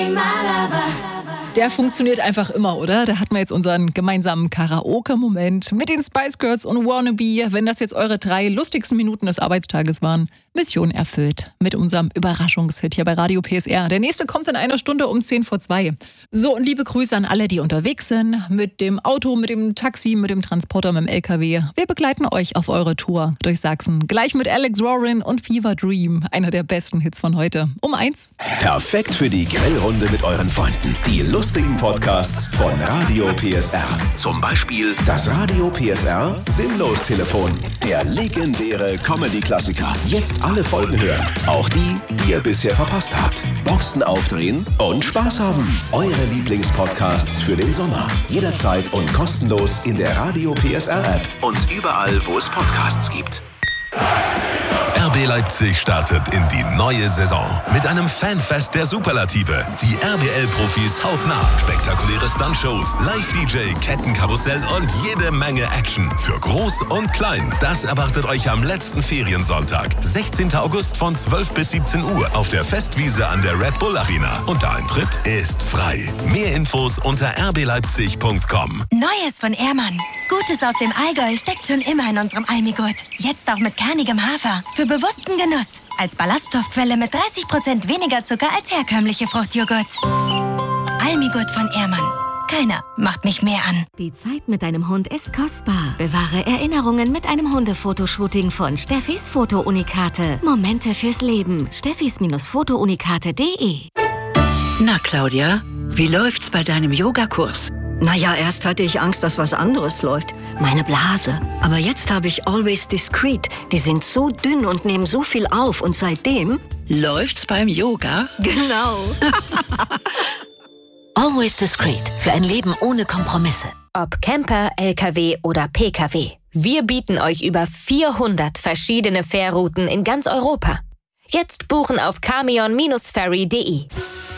Der funktioniert einfach immer, oder? Da hatten wir jetzt unseren gemeinsamen Karaoke-Moment mit den Spice Girls und Wannabe. Wenn das jetzt eure 3 lustigsten Minuten des Arbeitstages waren, Mission erfüllt mit unserem Überraschungshit hier bei Radio PSR. Der nächste kommt in einer Stunde um 1:10 vor 2. So, und liebe Grüße an alle, die unterwegs sind. Mit dem Auto, mit dem Taxi, mit dem Transporter, mit dem LKW. Wir begleiten euch auf eure Tour durch Sachsen. Gleich mit Alex Warren und Fever Dream. Einer der besten Hits von heute. Um 1. Perfekt für die Grillrunde mit euren Freunden. Die lustigen Podcasts von Radio PSR. Zum Beispiel das Radio PSR Sinnlos-Telefon. Der legendäre Comedy-Klassiker. Jetzt alle Folgen hören. Auch die, die ihr bisher verpasst habt. Boxen aufdrehen und Spaß haben. Eure Lieblingspodcasts für den Sommer. Jederzeit und kostenlos in der Radio PSR App. Und überall, wo es Podcasts gibt. RB Leipzig startet in die neue Saison mit einem Fanfest der Superlative. Die RBL-Profis hautnah, spektakuläre Stuntshows, Live-DJ, Kettenkarussell und jede Menge Action für Groß und Klein. Das erwartet euch am letzten Feriensonntag, 16. August von 12 bis 17 Uhr auf der Festwiese an der Red Bull Arena. Und der Eintritt ist frei. Mehr Infos unter rbleipzig.com. Neues von Ehrmann. Gutes aus dem Allgäu steckt schon immer in unserem Almigurt. Jetzt auch mit kernigem Hafer. Für bewussten Genuss. Als Ballaststoffquelle mit 30% weniger Zucker als herkömmliche Fruchtjoghurts. Almigurt von Ehrmann. Keiner macht mich mehr an. Die Zeit mit deinem Hund ist kostbar. Bewahre Erinnerungen mit einem Hundefotoshooting von Steffis Fotounikate. Momente fürs Leben. Steffis-Fotounikate.de. Na, Claudia, wie läuft's bei deinem Yogakurs? Naja, erst hatte ich Angst, dass was anderes läuft. Meine Blase. Aber jetzt habe ich Always Discreet. Die sind so dünn und nehmen so viel auf. Und seitdem... Läuft's beim Yoga? Genau. Always Discreet. Für ein Leben ohne Kompromisse. Ob Camper, LKW oder PKW. Wir bieten euch über 400 verschiedene Fährrouten in ganz Europa. Jetzt buchen auf camion-ferry.de.